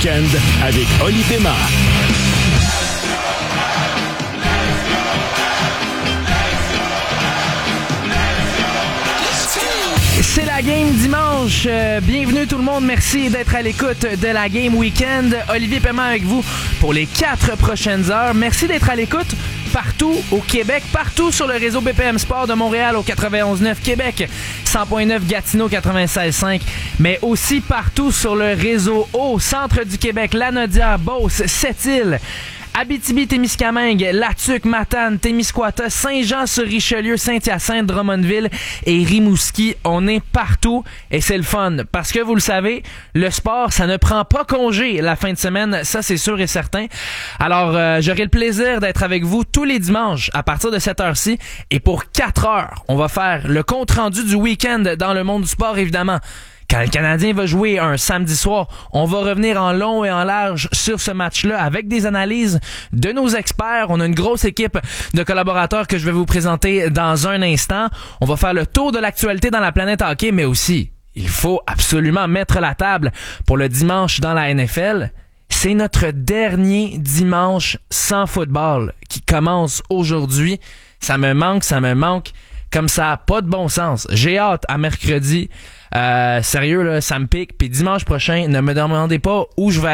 Week-end avec Oli Téma. C'est la game dimanche. Bienvenue tout le monde. Merci d'être à l'écoute de la game week-end. Olivier Paiement avec vous pour les 4 prochaines heures. Merci d'être à l'écoute partout au Québec, partout sur le réseau BPM Sport de Montréal au 91.9 Québec, 100.9 Gatineau 96.5, mais aussi partout sur le réseau au centre du Québec, Lanaudière, Beauce, Sept-Îles, Abitibi-Témiscamingue, Latuc, Matane, Témiscouata, Saint-Jean-sur-Richelieu, Saint-Hyacinthe, Drummondville et Rimouski. On est partout et c'est le fun. Parce que vous le savez, le sport, ça ne prend pas congé la fin de semaine. Ça, c'est sûr et certain. Alors, j'aurai le plaisir d'être avec vous tous les dimanches à partir de cette heure-ci. Et pour 4 heures, on va faire le compte-rendu du week-end dans le monde du sport, évidemment. Quand le Canadien va jouer un samedi soir, on va revenir en long et en large sur ce match-là avec des analyses de nos experts. On a une grosse équipe de collaborateurs que je vais vous présenter dans un instant. On va faire le tour de l'actualité dans la planète hockey, mais aussi, il faut absolument mettre la table pour le dimanche dans la NFL. C'est notre dernier dimanche sans football qui commence aujourd'hui. Ça me manque comme ça a pas de bon sens. J'ai hâte à mercredi. Sérieux, là, ça me pique. Puis dimanche prochain, ne me demandez pas où je vais